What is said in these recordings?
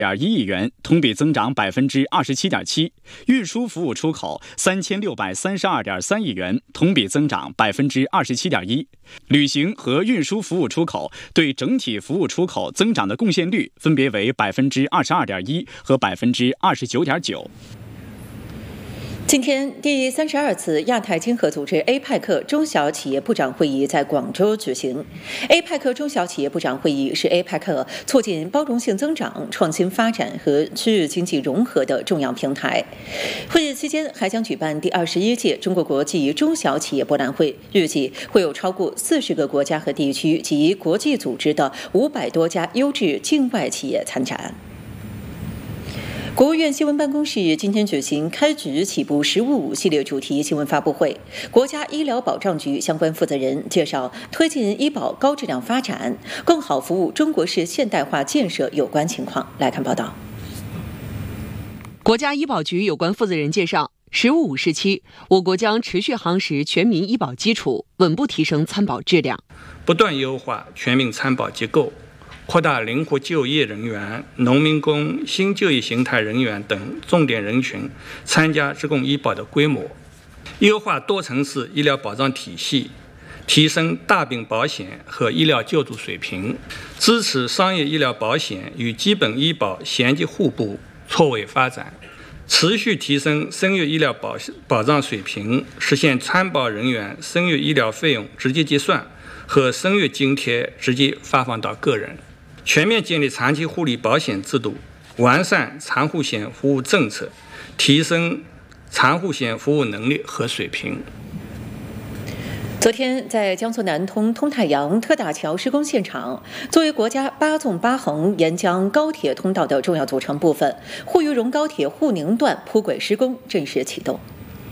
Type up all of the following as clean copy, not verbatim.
2.1亿元，同比增长27.7%；运输服务出口3632.3亿元，同比增长27.1%。旅行和运输服务出口对整体服务出口增长的贡献率分别为22.1%和29.9%。 今天，第32次亚太经合组织 APEC 中小企业部长会议在广州举行。APEC 中小企业部长会议是 APEC 促进包容性增长、创新发展和区域经济融合的重要平台。会议期间还将举办第21届中国国际中小企业博览会，预计会有超过40个国家和地区及国际组织的500多家优质境外企业参展。国务院新闻办公室今天举行开局起步15系列主题新闻发布会，国家医疗保障局相关负责人介绍推进医保高质量发展，更好服务中国式现代化建设有关情况。来看报道。 国家医保局有关负责人介绍，15时期，我国将持续夯实全民医保基础，稳步提升参保质量， 不断优化全民参保结构，扩大灵活就业人员、农民工、新就业形态人员等重点人群参加职工医保的规模，优化多层次医疗保障体系，提升大病保险和医疗救助水平，支持商业医疗保险与基本医保衔接互补、错位发展，持续提升生育医疗保障水平，实现参保人员生育医疗费用直接结算和生育津贴直接发放到个人。全面建立长期护理保险制度，完善产护险服务政策，提升产护险服务能力和水平。 昨天，在江苏南通通太阳特大桥施工现场，作为国家8纵8横沿江高铁通道的重要组成部分，沪渝蓉高铁沪宁段铺轨施工正式启动。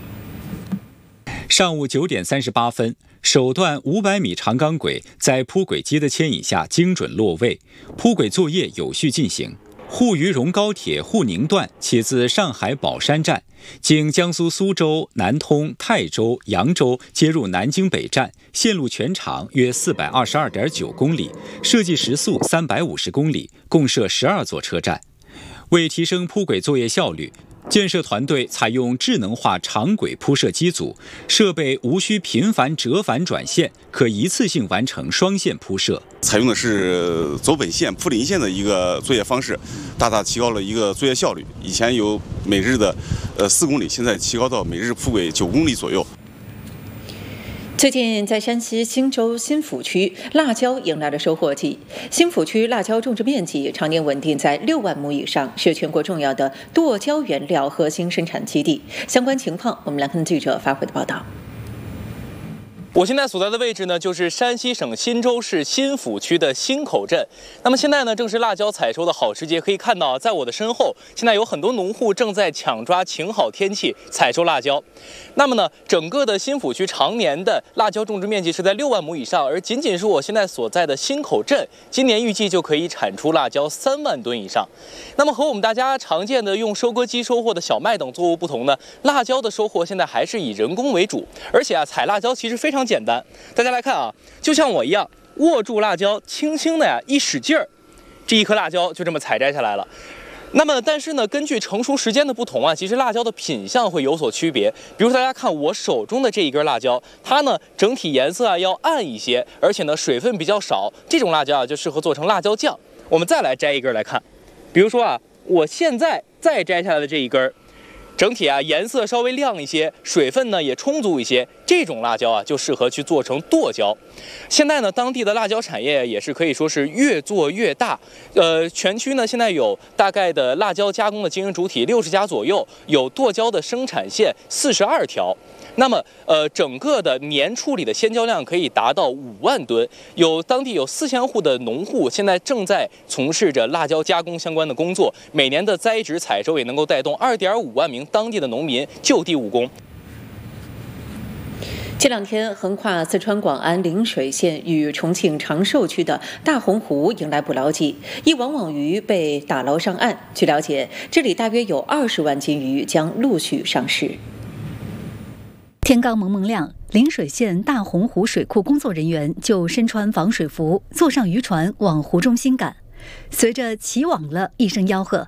上午9点38分，首段500米长钢轨在铺轨机的牵引下精准落位，铺轨作业有序进行。沪渝蓉高铁沪宁段起自上海宝山站，经江苏苏州、南通、泰州、扬州接入南京北站，线路全长约422.9公里，设计时速350公里，共设12座车站。为提升铺轨作业效率，建设团队采用智能化长轨铺设机组，设备无需频繁折返转线，可一次性完成双线铺设。 采用的是走本线铺临线的一个作业方式，大大提高了一个作业效率。以前有每日的4公里，现在提高到每日铺轨9公里左右。 最近，在山西忻州新府区，辣椒迎来了收获季。新府区辣椒种植面积常年稳定在6万亩以上，是全国重要的剁椒原料核心生产基地。相关情况，我们来看记者发回的报道。 我现在所在的位置呢，就是山西省忻州市新府区的新口镇。那么现在呢，正是辣椒采收的好时节，可以看到，在我的身后，现在有很多农户正在抢抓晴好天气采收辣椒。那么呢，整个的新府区常年的辣椒种植面积是在6万亩以上，而仅仅是我现在所在的新口镇，今年预计就可以产出辣椒3万吨以上。那么和我们大家常见的用收割机收获的小麦等作物不同呢，辣椒的收获现在还是以人工为主，而且采辣椒其实非常简单。大家来看啊，就像我一样，握住辣椒，轻轻的一使劲儿，这一颗辣椒就这么采摘下来了。那么，但是呢，根据成熟时间的不同啊，其实辣椒的品相会有所区别。比如大家看我手中的这一根辣椒，它呢整体颜色要暗一些，而且呢水分比较少，这种辣椒就适合做成辣椒酱。我们再来摘一根来看，比如说啊，我现在再摘下来的这一根，整体颜色稍微亮一些，水分呢也充足一些，这种辣椒就适合去做成剁椒。现在呢，当地的辣椒产业也是可以说是越做越大。全区呢现在有大概的辣椒加工的经营主体60家左右，有剁椒的生产线42条。那么，整个的年处理的鲜椒量可以达到5万吨，当地有4000户的农户现在正在从事着辣椒加工相关的工作，每年的栽植采收也能够带动2.5万名当地的农民就地务工。 这两天，横跨四川广安陵水县与重庆长寿区的大洪湖迎来捕捞季，一网网鱼被打捞上岸。据了解，这里大约有20万斤鱼将陆续上市。 天刚蒙蒙亮，陵水县大洪湖水库工作人员就身穿防水服，坐上渔船往湖中心赶。随着起网了一声吆喝，